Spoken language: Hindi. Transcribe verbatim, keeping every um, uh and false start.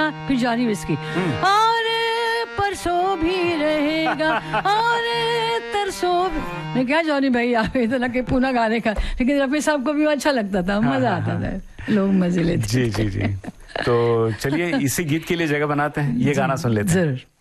रहेगा, फिर जॉनी विस्की, और परसों भी रहेगा, और तरसों भी। मैं क्या जॉनी भाई आप इतना के पुनः गाने का, लेकिन रफी साहब को भी अच्छा लगता था, मजा आता था, लोग मजे लेते। जी जी जी। तो चलिए इसी गीत के लिए जगह बनाते हैं, ये गाना सुन लेते हैं। जरूर।